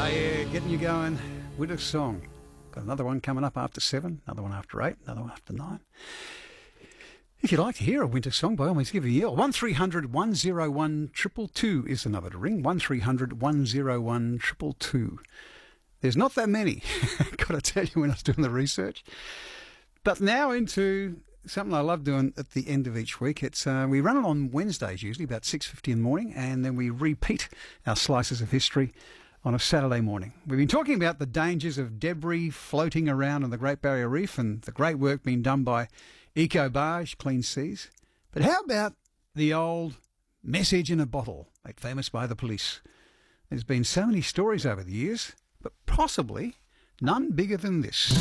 Oh yeah, getting you going. Winter song. Got another one coming up after 7, another one after 8, another one after 9. If you'd like to hear a winter song, by all means give a yell. 1300 101 222 is the number to ring. 1300 101 222. There's not that many, got to tell you when I was doing the research. But now into something I love doing at the end of each week. It's we run it on Wednesdays usually, about 6:50 in the morning, and then we repeat our slices of history on a Saturday morning. We've been talking about the dangers of debris floating around on the Great Barrier Reef and the great work being done by EcoBarge, Clean Seas. But how about the old message in a bottle, made famous by the police? There's been so many stories over the years, but possibly none bigger than this.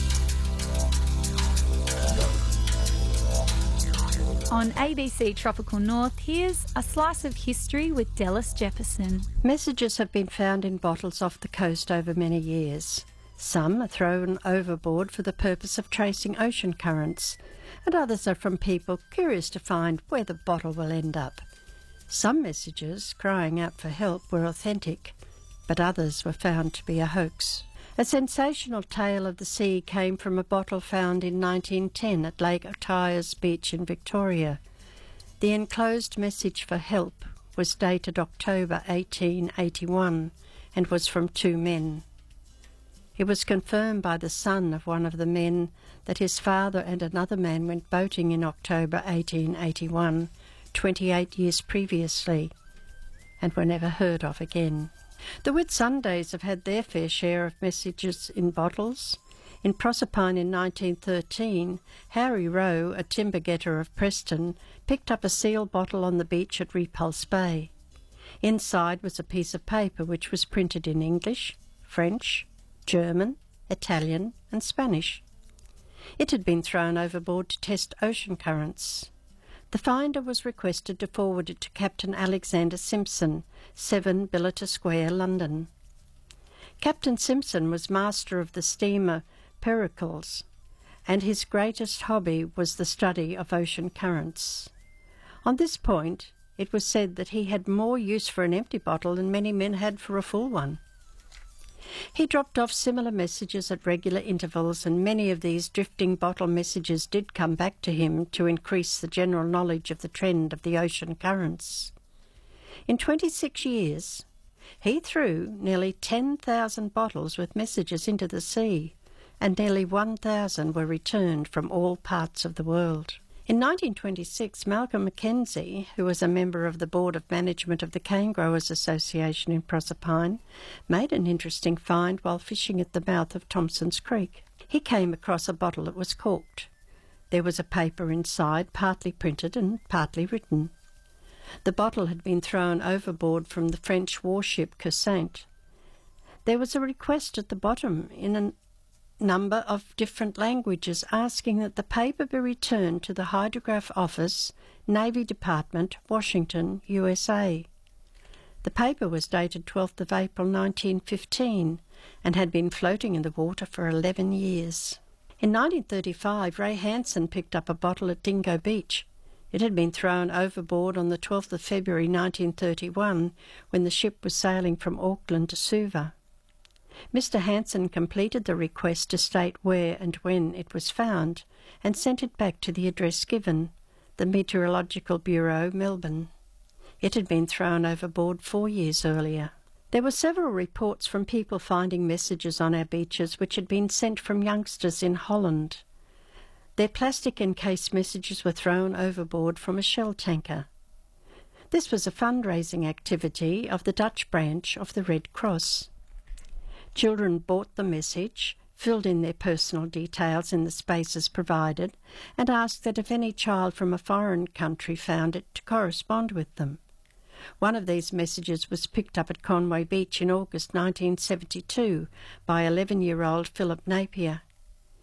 On ABC Tropical North, here's a slice of history with Dallas Jefferson. Messages have been found in bottles off the coast over many years. Some are thrown overboard for the purpose of tracing ocean currents, and others are from people curious to find where the bottle will end up. Some messages crying out for help were authentic, but others were found to be a hoax. A sensational tale of the sea came from a bottle found in 1910 at Lake Tyers Beach in Victoria. The enclosed message for help was dated October 1881 and was from 2 men. It was confirmed by the son of one of the men that his father and another man went boating in October 1881, 28 years previously, and were never heard of again. The Whitsundays have had their fair share of messages in bottles. In Proserpine in 1913, Harry Rowe, a timber getter of Preston, picked up a seal bottle on the beach at Repulse Bay. Inside was a piece of paper which was printed in English, French, German, Italian and Spanish. It had been thrown overboard to test ocean currents. The finder was requested to forward it to Captain Alexander Simpson, 7 Billiter Square, London. Captain Simpson was master of the steamer Pericles, and his greatest hobby was the study of ocean currents. On this point, it was said that he had more use for an empty bottle than many men had for a full one. He dropped off similar messages at regular intervals, and many of these drifting bottle messages did come back to him to increase the general knowledge of the trend of the ocean currents. In 26 years, he threw nearly 10,000 bottles with messages into the sea, and nearly 1,000 were returned from all parts of the world. In 1926, Malcolm Mackenzie, who was a member of the Board of Management of the Cane Growers Association in Proserpine, made an interesting find while fishing at the mouth of Thompson's Creek. He came across a bottle that was corked. There was a paper inside, partly printed and partly written. The bottle had been thrown overboard from the French warship Cassant. There was a request at the bottom in a number of different languages asking that the paper be returned to the Hydrograph Office, Navy Department, Washington, USA. The paper was dated 12th of April 1915 and had been floating in the water for 11 years. In 1935, Ray Hansen picked up a bottle at Dingo Beach. It had been thrown overboard on the 12th of February 1931 when the ship was sailing from Auckland to Suva. Mr. Hansen completed the request to state where and when it was found and sent it back to the address given, the Meteorological Bureau, Melbourne. It had been thrown overboard 4 years earlier. There were several reports from people finding messages on our beaches which had been sent from youngsters in Holland. Their plastic encased messages were thrown overboard from a shell tanker. This was a fundraising activity of the Dutch branch of the Red Cross. Children bought the message, filled in their personal details in the spaces provided, and asked that if any child from a foreign country found it, to correspond with them. One of these messages was picked up at Conway Beach in August 1972 by 11-year-old Philip Napier.